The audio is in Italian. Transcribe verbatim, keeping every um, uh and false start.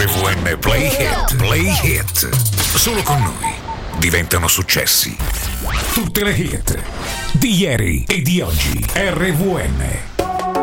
R V N Play Hit, Play Hit. Solo con noi diventano successi. Tutte le hit di ieri e di oggi. R V N.